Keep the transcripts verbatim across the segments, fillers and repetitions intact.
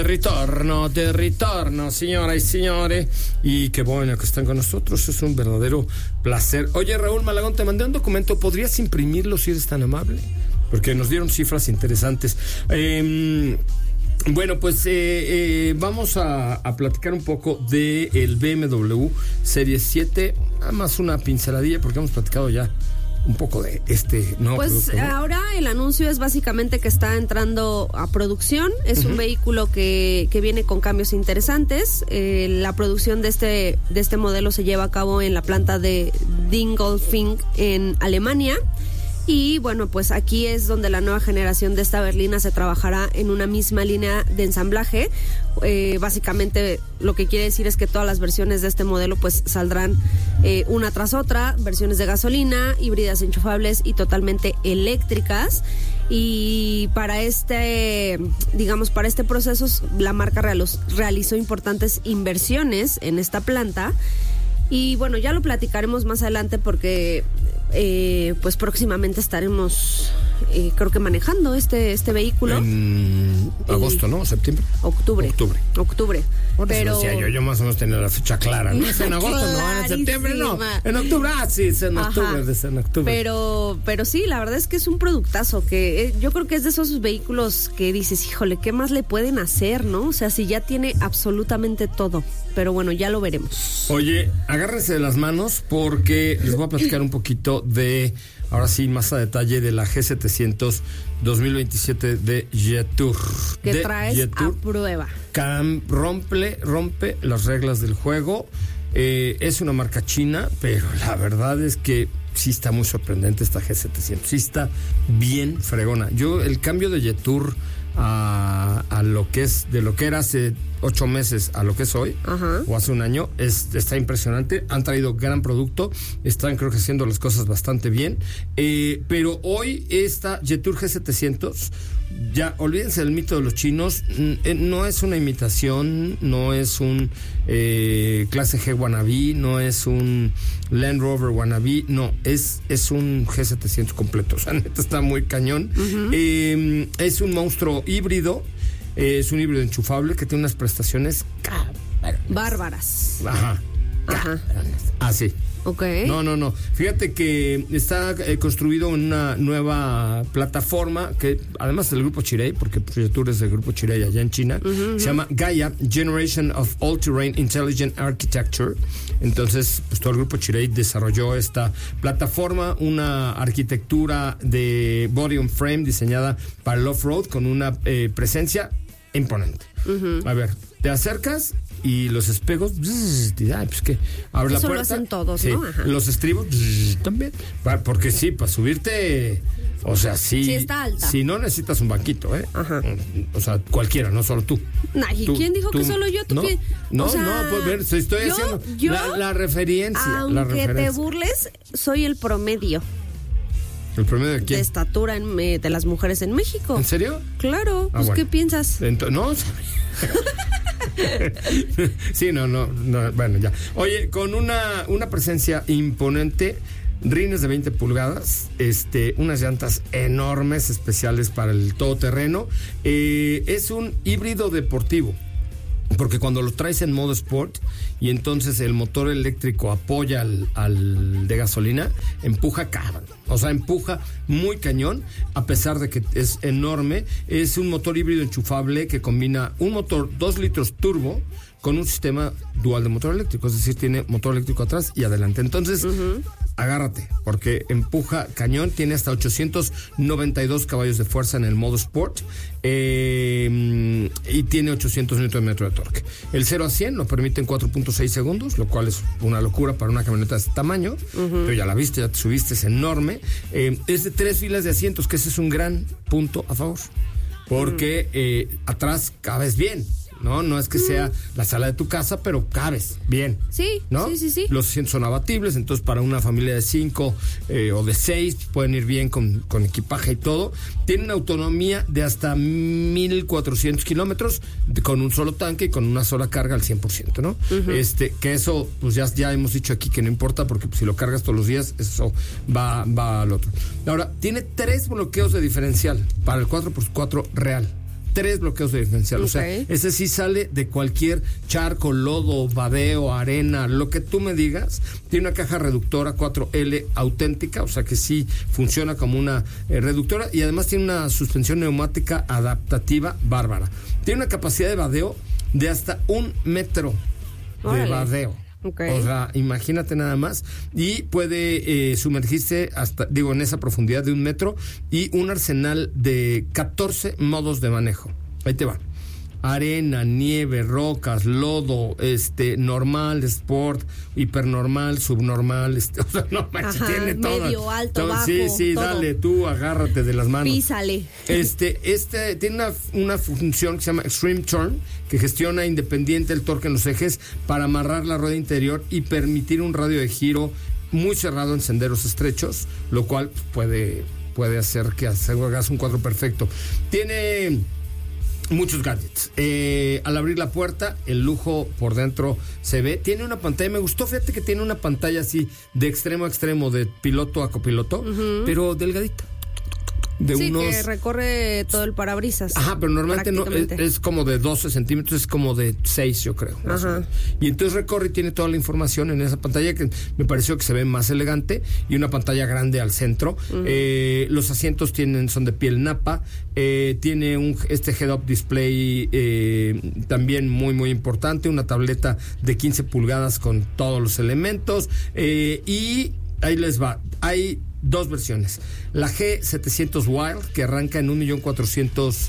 Ritorno, de ritorno, señoras y señores. Y qué bueno que están con nosotros, es un verdadero placer. Oye, Raúl Malagón, te mandé un documento, ¿podrías imprimirlo si eres tan amable? Porque nos dieron cifras interesantes. Eh, bueno, pues eh, eh, vamos a, a platicar un poco del B M W Serie siete, nada más una pinceladilla, porque hemos platicado ya un poco de este nuevo pues producto, ¿no? Ahora el anuncio es básicamente que está entrando a producción. Es uh-huh. un vehículo que, que viene con cambios interesantes. Eh, la producción de este, de este modelo se lleva a cabo en la planta de Dingolfing en Alemania. Y bueno, pues aquí es donde la nueva generación de esta berlina se trabajará en una misma línea de ensamblaje. Eh, básicamente lo que quiere decir es que todas las versiones de este modelo pues saldrán eh, una tras otra, versiones de gasolina, híbridas enchufables y totalmente eléctricas. Y para este, digamos, para este proceso la marca realizó importantes inversiones en esta planta. Y bueno, ya lo platicaremos más adelante porque eh, pues próximamente estaremos eh, creo que manejando este este vehículo. En agosto, ¿no? ¿Septiembre? Octubre. Octubre. Octubre. Por pero eso decía yo, yo más o menos tenía la fecha clara, ¿no? Es en agosto, no, en septiembre no. En octubre, ah, sí, es en octubre, es en octubre. Pero, pero sí, la verdad es que es un productazo que eh, yo creo que es de esos vehículos que dices, híjole, ¿qué más le pueden hacer, no? O sea, si ya tiene absolutamente todo. Pero bueno, ya lo veremos. Oye, agárrense de las manos porque les voy a platicar un poquito de, ahora sí, más a detalle, de la G setecientos dos mil veintisiete de Jetour. Que de traes Jetour. a prueba. Cam, rompe, rompe las reglas del juego. Eh, es una marca china, pero la verdad es que sí está muy sorprendente esta G setecientos. Sí está bien fregona. Yo, el cambio de Jetour a, a lo que es, de lo que era hace ocho meses a lo que es hoy, ajá, o hace un año, es, está impresionante. Han traído gran producto, están creo que haciendo las cosas bastante bien, eh, pero hoy esta Jetour G setecientos, ya olvídense del mito de los chinos, eh, no es una imitación, no es un eh, clase G wannabe, no es un Land Rover wannabe, no, es, es un G setecientos completo, o sea, neta está muy cañón. Uh-huh. eh, es un monstruo híbrido. Es un híbrido enchufable que tiene unas prestaciones cabronas. Bárbaras. Ajá. Ajá. Ah, sí. Ok. No, no, no. Fíjate que está eh, construido en una nueva plataforma que, además del grupo Chery, porque Jetour es del grupo Chery allá en China, uh-huh, se llama Gaia, Generation of All-Terrain Intelligent Architecture. Entonces, pues todo el grupo Chery desarrolló esta plataforma, una arquitectura de body on frame diseñada para el off-road con una eh, presencia imponente. Uh-huh. A ver, te acercas y los espejos, bzz, ay, pues que abre eso la puerta. Lo hacen todos, sí, ¿no? Ajá. Los estribos bzz, también, porque sí, para subirte, o sea, sí, sí está alta. Si no necesitas un banquito, ¿eh? Ajá. O sea, cualquiera, no solo tú. Ay, ¿y tú, quién dijo tú, que solo yo? ¿Tú no, qué? no, o sea, no, pues ver, estoy yo, haciendo yo, la, la referencia. Aunque la referencia. te burles, soy el promedio. ¿El promedio de quién? De estatura en, eh, de las mujeres en México. ¿En serio? Claro, Ah, pues bueno. ¿qué piensas? Entonces, no, sí, no, no, no, bueno, ya. Oye, con una, una presencia imponente, rines de veinte pulgadas, este, unas llantas enormes, especiales para el todoterreno. Eh, es un híbrido deportivo, porque cuando lo traes en modo sport y entonces el motor eléctrico apoya al, al de gasolina, empuja cabrón. O sea, empuja muy cañón, a pesar de que es enorme. Es un motor híbrido enchufable que combina un motor dos litros turbo con un sistema dual de motor eléctrico, es decir, tiene motor eléctrico atrás y adelante. Entonces, uh-huh, agárrate, porque empuja cañón, tiene hasta ochocientos noventa y dos caballos de fuerza en el modo Sport, eh, y tiene ochocientos newton metros de torque. El cero a cien lo permite en cuatro punto seis segundos, lo cual es una locura para una camioneta de este tamaño, uh-huh, pero ya la viste, ya te subiste, es enorme. Eh, es de tres filas de asientos, que ese es un gran punto a favor, porque uh-huh, eh, atrás cabes bien. No, no es que sea la sala de tu casa, pero cabes bien. Sí, ¿no? sí, sí, sí. Los asientos son abatibles, entonces para una familia de cinco eh, o de seis pueden ir bien con, con equipaje y todo. Tienen autonomía de hasta mil cuatrocientos kilómetros con un solo tanque y con una sola carga al cien por ciento, ¿no? Uh-huh. Este, que eso, pues ya, ya hemos dicho aquí que no importa, porque pues, si lo cargas todos los días, eso va, va al otro. Ahora, tiene tres bloqueos de diferencial para el cuatro por cuatro real. tres bloqueos de diferencial. Okay. O sea, ese sí sale de cualquier charco, lodo, vadeo, arena, lo que tú me digas. Tiene una caja reductora cuatro L auténtica, o sea que sí funciona como una eh, reductora, y además tiene una suspensión neumática adaptativa bárbara. Tiene una capacidad de vadeo de hasta un metro Órale. de vadeo. Okay. O sea, imagínate nada más. Y puede eh, sumergirse hasta, digo, en esa profundidad de un metro, y un arsenal de catorce modos de manejo. Ahí te va. Arena, nieve, rocas, lodo, este, normal, sport, hipernormal, subnormal, este, o sea, no manches, Ajá, tiene todo. medio, alto, todo, bajo, sí, sí, todo. dale, tú agárrate de las manos. Písale. Este, este tiene una, una función que se llama Extreme Turn, que gestiona independiente el torque en los ejes para amarrar la rueda interior y permitir un radio de giro muy cerrado en senderos estrechos, lo cual puede, puede hacer que hagas un cuadro perfecto. Tiene muchos gadgets. Eh, al abrir la puerta, el lujo por dentro se ve. Tiene una pantalla, me gustó, fíjate que tiene una pantalla así de extremo a extremo, de piloto a copiloto, uh-huh. pero delgadita. De sí, unos... que recorre todo el parabrisas. Ajá, pero normalmente no, es, es como de doce centímetros, es como de seis, yo creo. Ajá. Y entonces recorre y tiene toda la información en esa pantalla, que me pareció que se ve más elegante, y una pantalla grande al centro. Uh-huh. Eh, los asientos tienen son de piel napa, eh, tiene un este head-up display eh, también muy, muy importante, una tableta de quince pulgadas con todos los elementos, eh, y ahí les va, hay dos versiones. La G setecientos Wild, que arranca en un millón cuatrocientos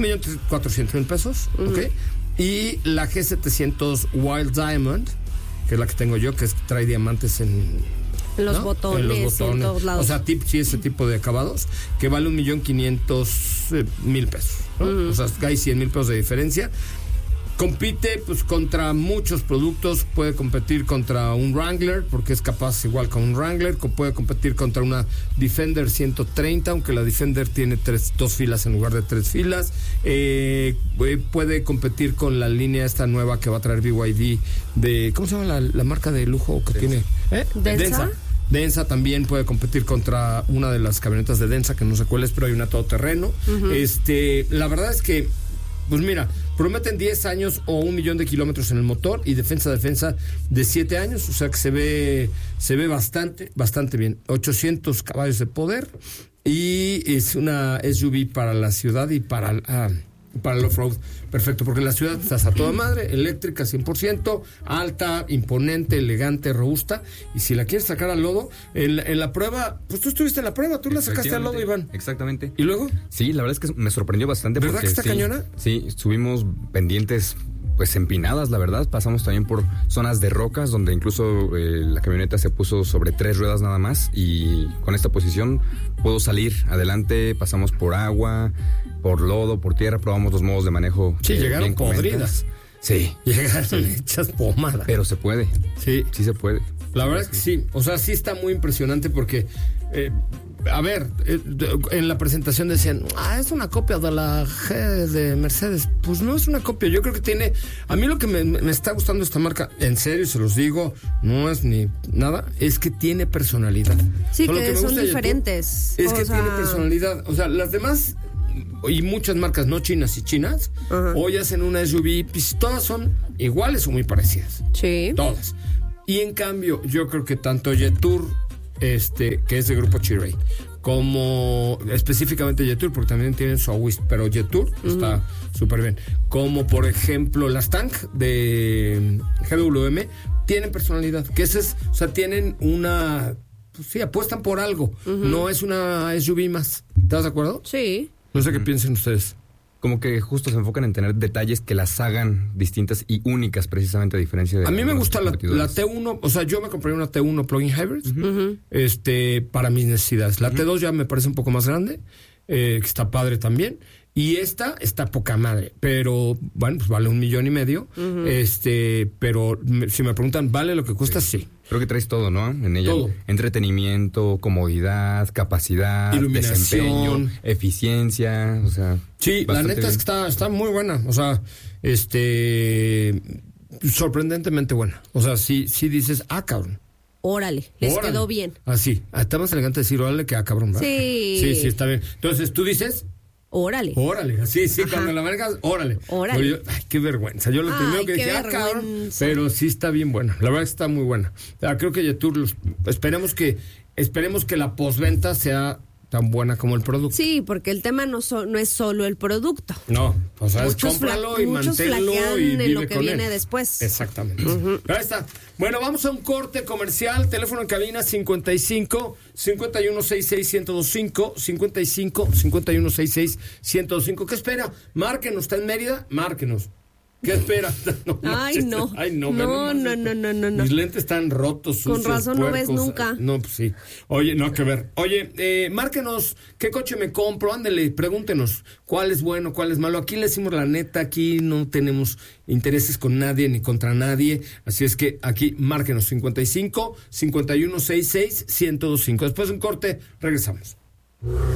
mil pesos, uh-huh. ¿ok? Y la G setecientos Wild Diamond, que es la que tengo yo, que es, trae diamantes en... En los, ¿no? botones, en los botones, en todos lados. O sea, tip, sí, ese tipo de acabados, que vale un millón quinientos mil pesos, ¿no? Uh-huh. O sea, hay cien mil pesos de diferencia. Compite pues contra muchos productos, puede competir contra un Wrangler, porque es capaz igual con un Wrangler, puede competir contra una Defender ciento treinta, aunque la Defender tiene tres, dos filas en lugar de tres filas, eh, puede competir con la línea esta nueva que va a traer B Y D de, ¿cómo se llama la, la marca de lujo que Densa. tiene? ¿Eh? Densa. Densa. Densa también puede competir contra una de las camionetas de Densa, que no sé cuál es, pero hay una todoterreno. Uh-huh. Este, la verdad es que, pues mira, prometen diez años o un millón de kilómetros en el motor, y defensa defensa de siete años, o sea que se ve se ve bastante, bastante bien. ochocientos caballos de poder, y es una S U V para la ciudad y para, ah, para el off-road. Perfecto, porque en la ciudad estás a toda madre, eléctrica cien por ciento, alta, imponente, elegante, robusta, y si la quieres sacar al lodo, en, en la prueba, pues tú estuviste en la prueba, tú la sacaste al lodo, Iván. Exactamente. ¿Y luego? Sí, la verdad es que me sorprendió bastante. ¿Verdad porque, que está sí, cañona? Sí, subimos pendientes pues empinadas, la verdad. Pasamos también por zonas de rocas, donde incluso eh, la camioneta se puso sobre tres ruedas nada más, y con esta posición puedo salir adelante. Pasamos por agua, por lodo, por tierra, probamos los modos de manejo. Sí, llegaron podridas. Sí. Llegaron hechas pomada. Pero se puede. Sí. Sí se puede. La verdad es que sí. O sea, sí está muy impresionante porque... Eh, a ver, eh, en la presentación decían, ah, es una copia de la G de Mercedes. Pues no es una copia, yo creo que tiene... A mí lo que me, me está gustando esta marca, en serio, se los digo, no es ni nada, es que tiene personalidad. Sí, o sea, que, que son diferentes. Es o que sea... tiene personalidad. O sea, las demás, y muchas marcas no chinas y chinas, uh-huh. hoy hacen una S U V, pues todas son iguales o muy parecidas. Sí. Todas. Y en cambio, yo creo que tanto Jetour, este, que es de grupo Chery, como específicamente Jetour, porque también tienen su Awist, pero Jetour uh-huh. está súper bien. Como por ejemplo las Tank de G W M, tienen personalidad, que ese es, o sea, tienen una, pues sí, apuestan por algo, uh-huh. no es una S U V más. ¿Estás de acuerdo? Sí. No sé qué uh-huh. piensen ustedes. Como que justo se enfocan en tener detalles que las hagan distintas y únicas, precisamente a diferencia de... A mí me gusta la, la T uno, o sea, yo me compré una T uno plug-in hybrid, uh-huh. este, para mis necesidades. La uh-huh. T dos ya me parece un poco más grande, eh, que está padre también. Y esta está poca madre, pero bueno, pues vale un millón y medio. Uh-huh. Este, pero me, si me preguntan, ¿vale lo que cuesta? Sí. sí. Creo que traes todo, ¿no? En ella. Todo. Entretenimiento, comodidad, capacidad, iluminación, desempeño, eficiencia, o sea. Sí, la neta bien. es que está, está muy buena. O sea, este, sorprendentemente buena. O sea, sí, sí dices, ah, cabrón. Órale, les órale. quedó bien. Así, está más elegante decir órale que ah, cabrón, ¿verdad? Sí. Sí, sí, está bien. Entonces, tú dices, Órale. Órale, así, sí, Ajá. cuando la manejas, órale. Órale. Oye, ay, qué vergüenza. Yo lo Ay, primero que qué dije, ah, cabrón, vergüenza. pero sí está bien buena. La verdad que está muy buena. Ah, creo que Yetur, los, esperemos que esperemos que la postventa sea tan buena como el producto. Sí, porque el tema no, so- no es solo el producto. No, o sea, es Muchos cómpralo fla- y muchos manténlo flaquean y en vive lo que con viene él. después. Exactamente. Ahí está. Bueno, vamos a un corte comercial. Teléfono en cabina cincuenta y cinco, cincuenta y uno sesenta y seis, ciento veinticinco, cincuenta y cinco, cincuenta y uno sesenta y seis, ciento veinticinco. ¿Qué espera? Márquenos. ¿Está en Mérida? Márquenos. ¿Qué espera? No, Ay, manches. no. Ay, no. No, ve nomás no, esto. no, no, no, no. Mis lentes están rotos, sucios, Con razón no ves puercos. nunca. No, pues sí. Oye, no, que ver. Oye, eh, márquenos, ¿qué coche me compro? Ándele, pregúntenos cuál es bueno, cuál es malo. Aquí le decimos la neta, aquí no tenemos intereses con nadie ni contra nadie. Así es que aquí márquenos cincuenta y cinco, cincuenta y uno sesenta y seis, ciento veinticinco. Después de un corte, regresamos.